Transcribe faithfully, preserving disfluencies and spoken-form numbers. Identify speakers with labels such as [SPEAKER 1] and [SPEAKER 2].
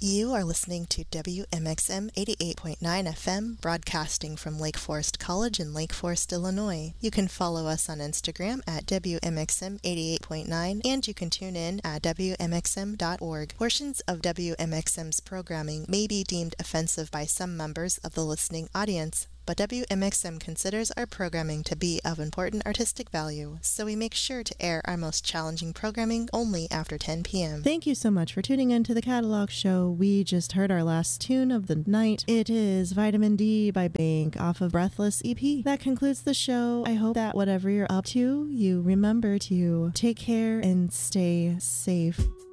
[SPEAKER 1] You are listening to W M X M eighty-eight point nine F M, broadcasting from Lake Forest College in Lake Forest, Illinois. You can follow us on Instagram at W M X M eighty-eight point nine, and you can tune in at W M X M dot org. Portions of W M X M's programming may be deemed offensive by some members of the listening audience, but W M X M considers our programming to be of important artistic value, so we make sure to air our most challenging programming only after ten p.m.
[SPEAKER 2] Thank you so much for tuning in to the Catalog Show. We just heard our last tune of the night. It is Vitamin D by Bank off of Breathless E P. That concludes the show. I hope that whatever you're up to, you remember to take care and stay safe.